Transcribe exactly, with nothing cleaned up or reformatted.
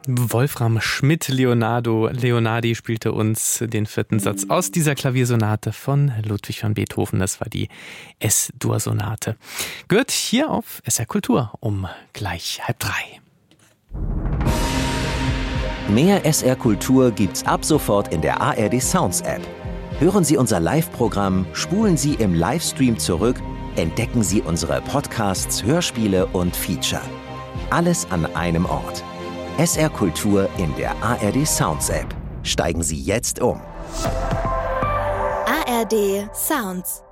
Wolfram Schmidt-Leonardo Leonardi spielte uns den vierten Satz aus dieser Klaviersonate von Ludwig van Beethoven. Das war die S-Dur-Sonate. Gehört hier auf S R Kultur um gleich halb drei. Mehr S R Kultur gibt's ab sofort in der A R D Sounds App. Hören Sie unser Live-Programm, spulen Sie im Livestream zurück, entdecken Sie unsere Podcasts, Hörspiele und Feature. Alles an einem Ort. S R Kultur in der A R D Sounds App. Steigen Sie jetzt um. A R D Sounds.